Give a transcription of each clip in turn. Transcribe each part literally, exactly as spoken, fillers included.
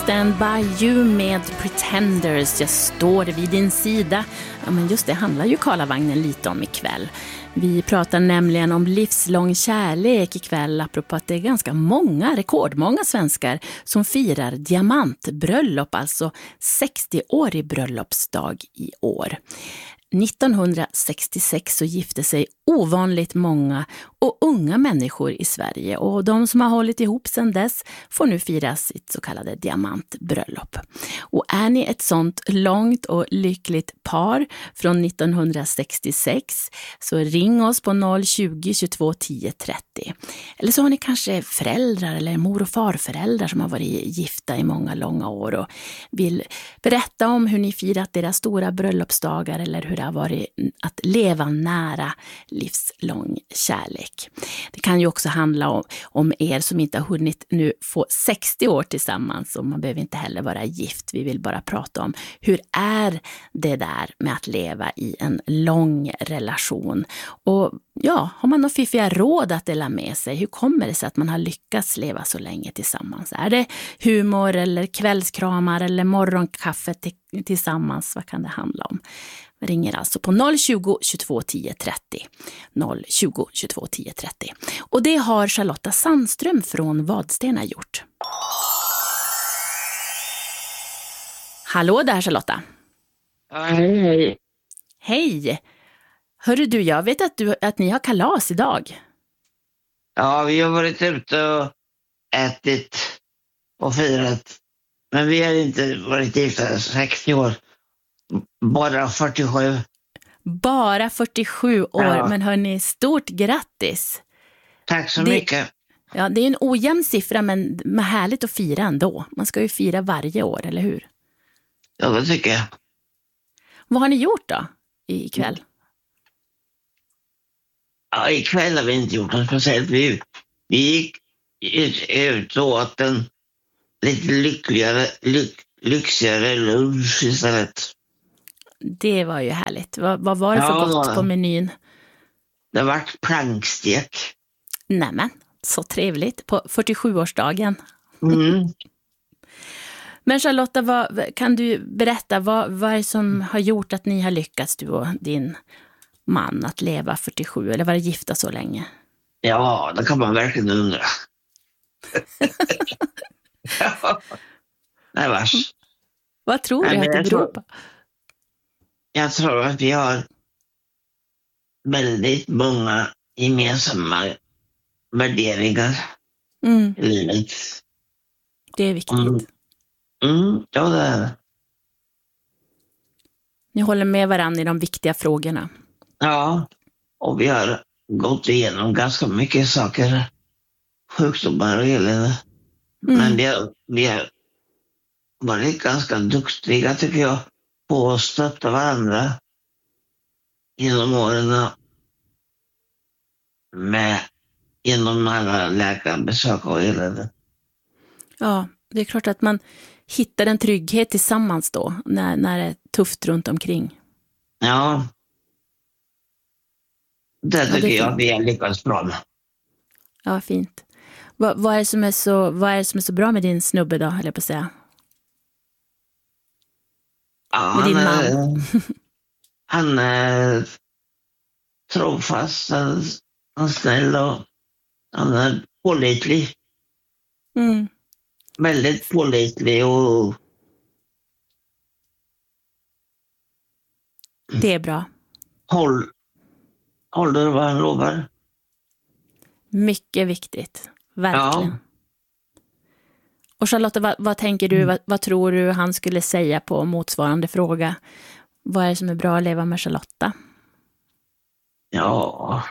Stand by you med Pretenders, jag står vid din sida. Ja, men just det handlar ju Karlavagnen lite om ikväll. Vi pratar nämligen om livslång kärlek ikväll, apropå att det är ganska många, rekordmånga svenskar som firar diamantbröllop, alltså sextioårig bröllopsdag i år. nittonhundrasextiosex så gifte sig ovanligt många och unga människor i Sverige, och de som har hållit ihop sedan dess får nu fira sitt så kallade diamantbröllop. Och är ni ett sånt långt och lyckligt par från nittonhundrasextiosex så ring oss på noll tjugo, tjugotvå, tio, trettio. Eller så har ni kanske föräldrar eller mor- och farföräldrar som har varit gifta i många långa år och vill berätta om hur ni firat deras stora bröllopsdagar eller hur det har varit att leva nära livslång kärlek. Det kan ju också handla om, om er som inte har hunnit nu få sextio år tillsammans, och man behöver inte heller vara gift. Vi vill bara prata om hur är det där med att leva i en lång relation. Och ja, har man några fiffiga råd att dela med sig? Hur kommer det sig att man har lyckats leva så länge tillsammans? Är det humor eller kvällskramar eller morgonkaffe t- tillsammans? Vad kan det handla om? Ringer alltså på noll tjugo, tjugotvå, tio, trettio. noll tjugo, tjugotvå, tio, trettio. Och det har Charlotta Sandström från Vadstena gjort. Hallå där Charlotta. Hej, hej. Hej. Hörru du, jag vet att, du, att ni har kalas idag. Ja, vi har varit ute och ätit och firat. Men vi har inte varit gifta sextio år. Bara fyrtiosju. Bara fyrtiosju år, Ja. Men hörni, stort grattis. Tack så Det- mycket. Ja, det är en ojämn siffra, men med härligt att fira ändå. Man ska ju fira varje år, eller hur? Ja, det tycker jag. Vad har ni gjort då ikväll? Ja, ikväll har vi inte gjort något speciellt. Vi, vi gick ut, ut och åt en lite lyckligare, lyck, lyxigare lunch istället. Det var ju härligt. Vad, vad var det för Ja, gott ja. på menyn? Det vart plankstek. Nämen, så trevligt. På fyrtiosjuårsdagen. Mm. Men Charlotta, vad, kan du berätta vad, vad är det som har gjort att ni har lyckats, du och din man, att leva fyrtiosju eller vara gifta så länge? Ja, det kan man verkligen undra. Ja. Nej, vars. Vad tror Nej, du men att det jag beror tror- på? Jag tror att vi har väldigt många gemensamma värderingar Mm, i livet. det är viktigt. Mm. Mm, ja, det är det. Ni håller med varandra i de viktiga frågorna. Ja, och vi har gått igenom ganska mycket saker. Sjukdomar och elände. Mm. Men vi har, vi har varit ganska duktiga, tycker jag, på att stötta varandra genom åren med genom alla läkarbesök och elände. Ja, det är klart att man hittar en trygghet tillsammans då, när, när det är tufft runt omkring. Ja. Det Ja, det är tycker jag fint. vi har lyckats bra med. Ja, fint. Vad, vad, är det som är så, vad är det som är så bra med din snubbe då, eller på att säga? Ja, Med din han, man. är, han är trofast, han, han är snäll och han är pålitlig. Mm. Väldigt pålitlig och Det är bra. håll, håller vad han lovar. Mycket viktigt. Verkligen. Ja. Och Charlotta, vad, vad tänker du, vad, vad tror du han skulle säga på motsvarande fråga? Vad är det som är bra att leva med Charlotta? Ja.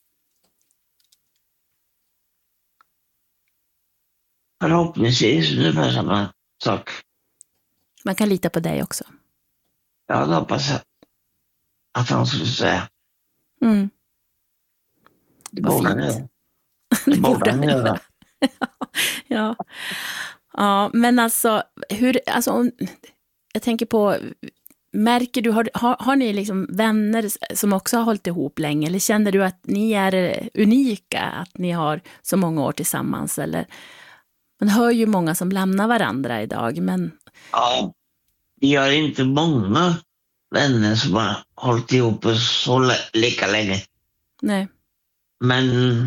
Förhoppningsvis ungefär samma sak. Man kan lita på dig också. Jag hoppas att han skulle säga. Mm. Det Vad borde han fint. göra. Det borde han göra. Ja. Ja, men alltså, hur, alltså om, jag tänker på, märker du, har, har, har ni liksom vänner som också har hållit ihop länge, eller känner du att ni är unika, att ni har så många år tillsammans, eller Man hör ju många som lämnar varandra idag, men... Ja, jag har inte många vänner som har hållit ihop så lika länge. Nej. Men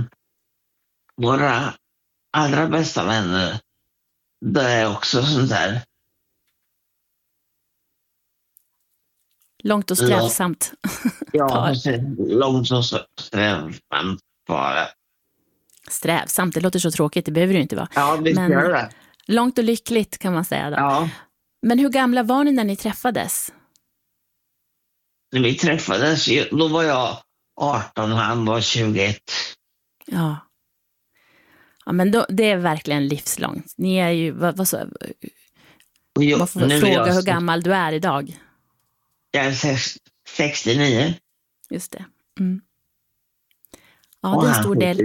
våra allra bästa vänner, det är också sånt där. Långt och strävsamt. Ja, långt och strävsamt bara. Strävsamt, det låter så tråkigt, det behöver det inte vara. Ja, visst Men gör det. långt och lyckligt kan man säga då. Ja. Men hur gamla var ni när ni träffades? När vi träffades, då var jag arton och han var tjugoett. Ja. Ja, men då, det är verkligen livslångt. Ni är ju, vad, vad så, Jo, vad får jag fråga jag, hur gammal du är idag? Jag är sex, sextionio. Just det. Mm. Ja, det är en stor del.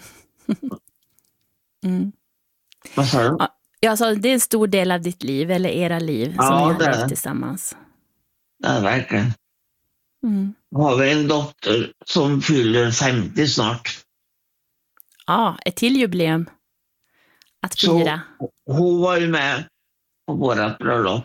mm. Vad sa du? Ja, jag sa, det är en stor del av ditt liv, eller era liv, ja, som ni har levt tillsammans. Ja, verkligen. Mm. Har vi en dotter som fyller femtio snart. Ja, ett till jubileum att fira. Så hon var ju med på vårat bröllop.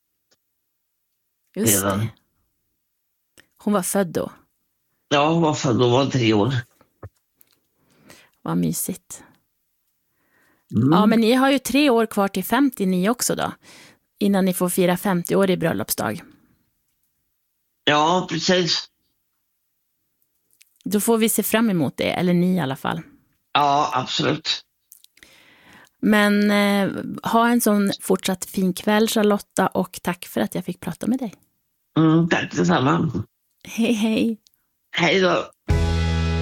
Just det. Hon var född då? Ja, hon var född och var tre år. Vad mysigt. Mm. Ja, men ni har ju tre år kvar till femtio ni också då. Innan ni får fira femtio år i bröllopsdag. Ja, precis. Då får vi se fram emot det, eller ni i alla fall. Ja, absolut. Men eh, ha en sån fortsatt fin kväll, Charlotta, och tack för att jag fick prata med dig. Mm, tack detsamma. Hej, hej. Hej då.